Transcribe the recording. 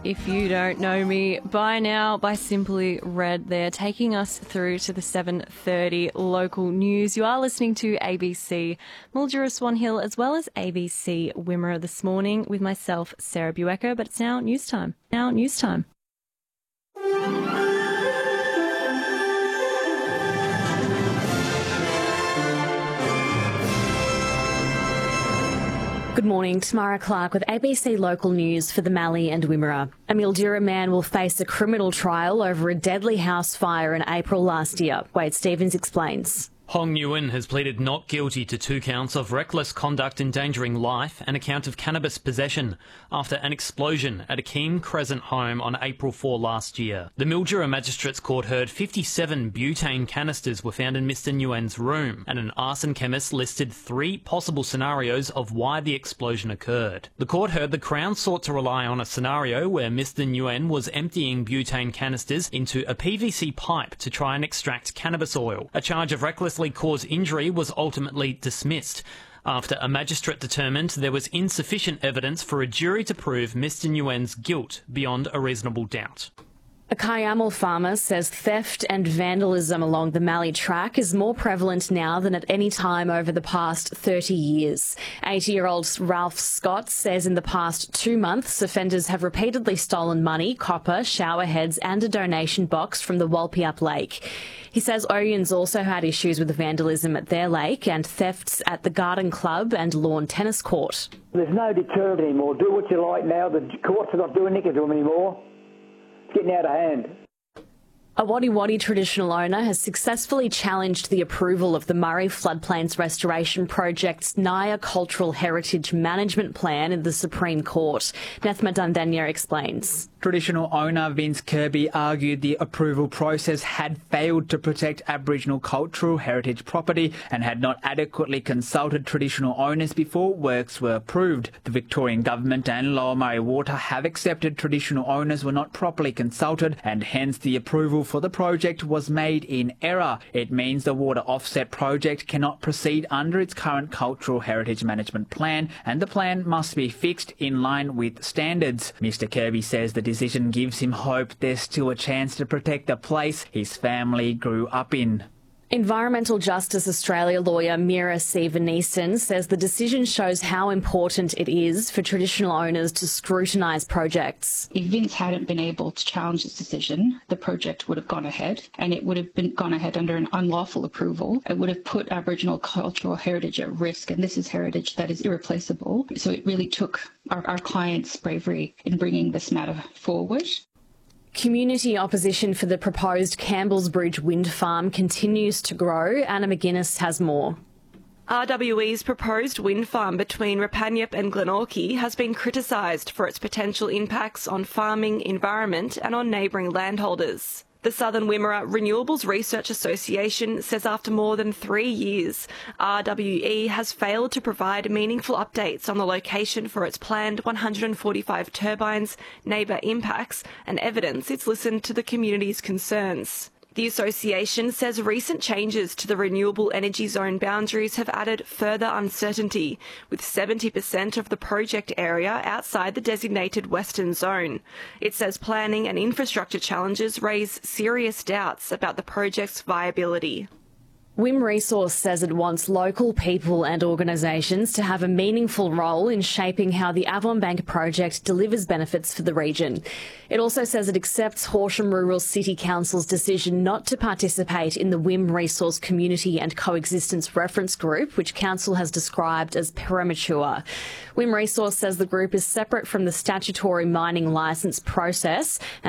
If you don't know me by now, by Simply Red there, taking us through to the 7:30 local news. You are listening to ABC Mildura Swan Hill as well as ABC Wimmera this morning with myself, Sarah Buecker, but it's now news time. Good morning, Tamara Clark with ABC Local News for the Mallee and Wimmera. A Mildura man will face a criminal trial over a deadly house fire in April last year. Wade Stevens explains. Hong Nguyen has pleaded not guilty to 2 counts of reckless conduct endangering life and a count of cannabis possession after an explosion at a Keene Crescent home on April 4 last year. The Mildura Magistrates Court heard 57 butane canisters were found in Mr Nguyen's room, and an arson chemist listed 3 possible scenarios of why the explosion occurred. The court heard the Crown sought to rely on a scenario where Mr Nguyen was emptying butane canisters into a PVC pipe to try and extract cannabis oil. A charge of recklessly caused injury was ultimately dismissed after a magistrate determined there was insufficient evidence for a jury to prove Mr Nguyen's guilt beyond a reasonable doubt. A Kyamal farmer says theft and vandalism along the Mallee track is more prevalent now than at any time over the past 30 years. 80-year-old Ralph Scott says in the past 2 months, offenders have repeatedly stolen money, copper, shower heads and a donation box from the Walpiap Lake. He says Oyens also had issues with vandalism at their lake and thefts at the Garden Club and lawn tennis court. There's no deterrent anymore. Do what you like now. The courts are not doing anything to them anymore. Getting out of hand. A Wadi Wadi traditional owner has successfully challenged the approval of the Murray Floodplains Restoration Project's Naya Cultural Heritage Management Plan in the Supreme Court. Nethma Dandanya explains. Traditional owner Vince Kirby argued the approval process had failed to protect Aboriginal cultural heritage property and had not adequately consulted traditional owners before works were approved. The Victorian Government and Lower Murray Water have accepted traditional owners were not properly consulted and hence the approval for the project was made in error. It means the water offset project cannot proceed under its current cultural heritage management plan and the plan must be fixed in line with standards. Mr Kirby says the decision gives him hope there's still a chance to protect the place his family grew up in. Environmental Justice Australia lawyer Mira Sivaneesan says the decision shows how important it is for traditional owners to scrutinise projects. If Vince hadn't been able to challenge this decision, the project would have gone ahead, and it would have gone ahead under an unlawful approval. It would have put Aboriginal cultural heritage at risk, and this is heritage that is irreplaceable. So it really took our client's bravery in bringing this matter forward. Community opposition for the proposed Campbell's Bridge wind farm continues to grow. Anna McGuinness has more. RWE's proposed wind farm between Rapanyup and Glenorchy has been criticised for its potential impacts on farming, environment and on neighbouring landholders. The Southern Wimmera Renewables Research Association says after more than 3 years, RWE has failed to provide meaningful updates on the location for its planned 145 turbines, neighbour impacts and evidence it's listened to the community's concerns. The association says recent changes to the renewable energy zone boundaries have added further uncertainty, with 70% of the project area outside the designated western zone. It says planning and infrastructure challenges raise serious doubts about the project's viability. Wim Resource says it wants local people and organisations to have a meaningful role in shaping how the Avon Bank project delivers benefits for the region. It also says it accepts Horsham Rural City Council's decision not to participate in the Wim Resource Community and Coexistence Reference Group, which Council has described as premature. Wim Resource says the group is separate from the statutory mining licence process